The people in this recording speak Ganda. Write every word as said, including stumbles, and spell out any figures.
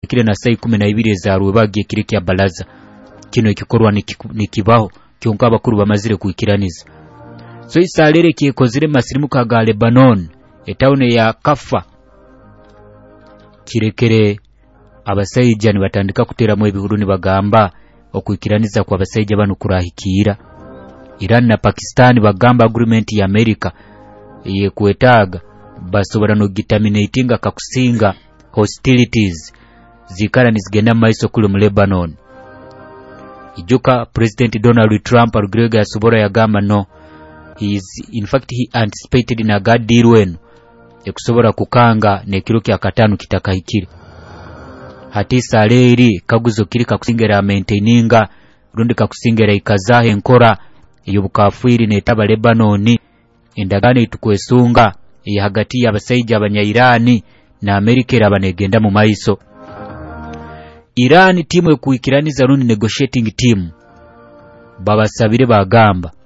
ekire na saa kumi na ibiri ezarwe bagiye kire kya balaza kino ekikorwa nikibaho kyonka abakuru bamazire kuikiraniza. So isalere kiekozire masirimuka ga Lebanon etawune ya Kafa kirekere abasayija ni batandika kuteramu ebihuru ni bagamba okuikiraniza kwa abasayija bano kurahikira. Iran na Pakistan bagamba agreement ya America ye kuetaga basobora no gitaminatinga kakusinga hostilities zikara nizigenda maiso kule mu Lebanon. Ijuka President Donald Trump arugirega yasobora yagamba no he is in fact he anticipated na gadirwen ekusobora kukanga nekiro kya katanu kitakahikire. Hati saleri kaguzo kiri kakusingera maintaininga rundi kakusingera ikazahe nkora iyo bukafwiri netaba Lebanon endagane itukwesunga ya hagati ya basayija abanya-Irani na Amerika erabanegenda mu maiso. Iran timu ekuikiraniza rundi negotiating team babasabire bagamba